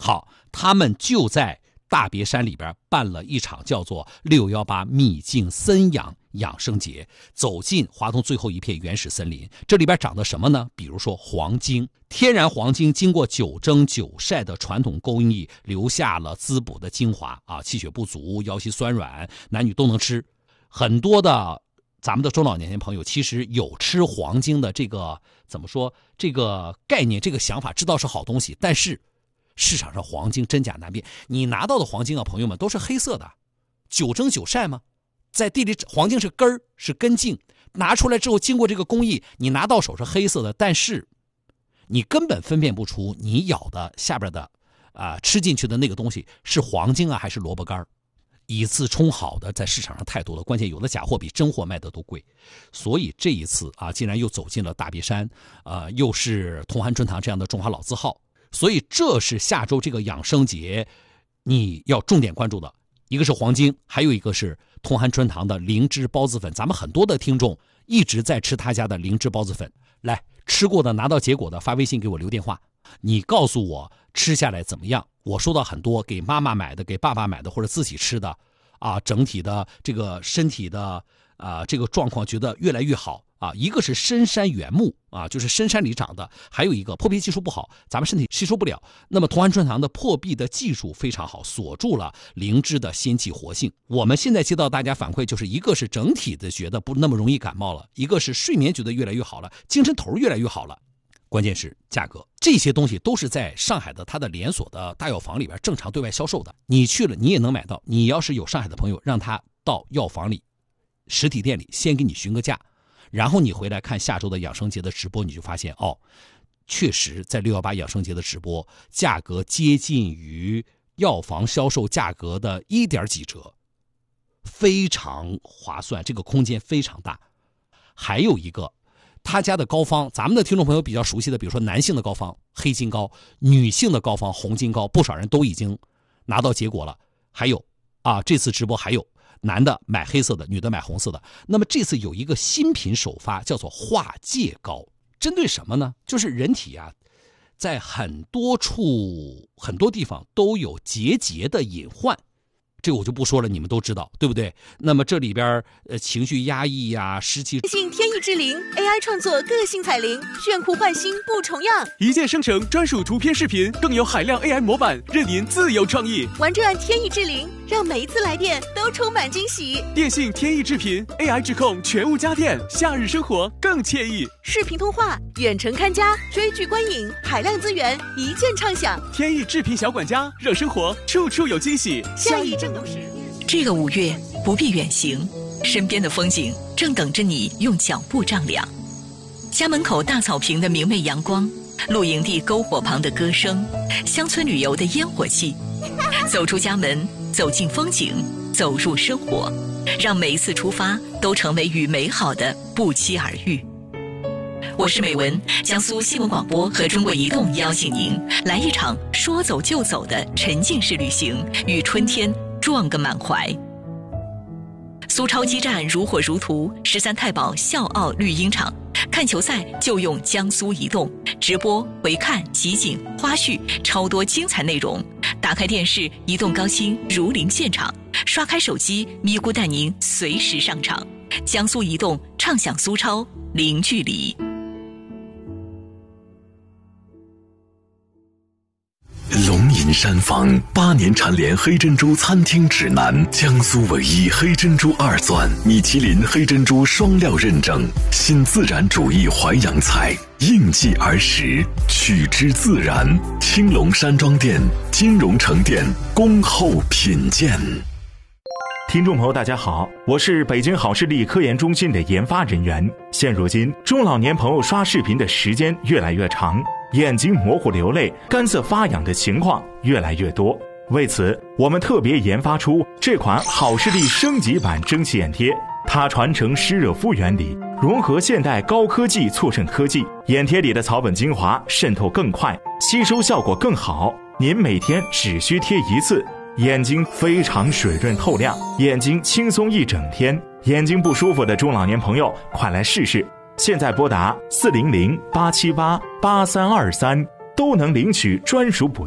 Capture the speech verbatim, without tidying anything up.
好，他们就在大别山里边办了一场叫做六一八秘境森养养生节，走进华东最后一片原始森林。这里边长的什么呢？比如说黄精，天然黄精经过九蒸九晒的传统工艺，留下了滋补的精华啊，气血不足、腰膝酸软，男女都能吃。很多的咱们的中老年朋友其实有吃黄精的这个怎么说这个概念、这个想法，知道是好东西，但是市场上黄精真假难辨。你拿到的黄精啊，朋友们都是黑色的，九蒸九晒吗？在地里黄精是根儿，是根茎，拿出来之后经过这个工艺，你拿到手是黑色的，但是你根本分辨不出你咬的下边的啊、呃、吃进去的那个东西是黄精啊还是萝卜干。以次充好的在市场上太多了，关键有的假货比真货卖的都贵。所以这一次啊，竟然又走进了大别山，呃，又是同寒春堂这样的中华老字号。所以这是下周这个养生节你要重点关注的，一个是黄精，还有一个是同寒春堂的灵芝孢子粉。咱们很多的听众一直在吃他家的灵芝孢子粉，来吃过的拿到结果的发微信给我留电话，你告诉我吃下来怎么样。我收到很多给妈妈买的、给爸爸买的或者自己吃的啊，整体的这个身体的啊这个状况觉得越来越好啊。一个是深山原木啊，就是深山里长的，还有一个破壁技术不好，咱们身体吸收不了。那么同寒春堂的破壁的技术非常好，锁住了灵芝的仙气活性。我们现在接到大家反馈，就是一个是整体的觉得不那么容易感冒了，一个是睡眠觉得越来越好了，精神头越来越好了。关键是价格，这些东西都是在上海的它的连锁的大药房里边正常对外销售的，你去了你也能买到。你要是有上海的朋友，让他到药房里实体店里先给你询个价，然后你回来看下周的养生节的直播，你就发现哦，确实在六一八养生节的直播价格接近于药房销售价格的一点几折，非常划算，这个空间非常大。还有一个他家的膏方，咱们的听众朋友比较熟悉的，比如说男性的膏方黑金膏，女性的膏方红金膏，不少人都已经拿到结果了。还有啊，这次直播还有男的买黑色的，女的买红色的。那么这次有一个新品首发，叫做化界膏，针对什么呢？就是人体啊，在很多处很多地方都有结节的隐患。这个我就不说了，你们都知道，对不对？那么这里边呃情绪压抑呀、湿气。 性天意之灵 A I 创作个性彩铃，炫酷焕新不重样， 一键生成专属图片视频，更有海量 A I 模板，任您自由创意。 玩转天意之灵，让每一次来电都充满惊喜。 电信天意智频 A I 智控全屋家电，夏日生活更惬意。 视频通话、远程看家、追剧观影，海量资源一键畅享。 天意智频小管家，让生活处处有惊喜。 下一正读时， 这个五月不必远行，身边的风景正等着你用脚步丈量。家门口大草坪的明媚阳光，露营地篝火旁的歌声，乡村旅游的烟火气。走出家门，走进风景，走入生活，让每一次出发都成为与美好的不期而遇。我是美文，江苏新闻广播和中国移动邀请您来一场说走就走的沉浸式旅行，与春天撞个满怀。苏超基站如火如荼，十三太保笑傲绿茵场，看球赛就用江苏移动，直播、回看、集锦、花絮，超多精彩内容。打开电视，移动高清如临现场；刷开手机，咪咕带您随时上场。江苏移动，畅享苏超，零距离。 龙吟山房八年蝉联黑珍珠餐厅指南，江苏唯一黑珍珠二钻，米其林黑珍珠双料认证，新自然主义淮扬菜，应季而食，取之自然。青龙山庄店、金融城店恭候品鉴。 听众朋友大家好，我是北京好视力科研中心的研发人员。现如今中老年朋友刷视频的时间越来越长，眼睛模糊流泪、干涩发痒的情况越来越多。为此，我们特别研发出这款好视力升级版蒸汽眼贴，它传承湿热敷原理，融合现代高科技促渗科技，眼贴里的草本精华渗透更快，吸收效果更好。您每天只需贴一次，眼睛非常水润透亮，眼睛轻松一整天。眼睛不舒服的中老年朋友，快来试试！现在拨打四零零八七八八三二三，都能领取专属补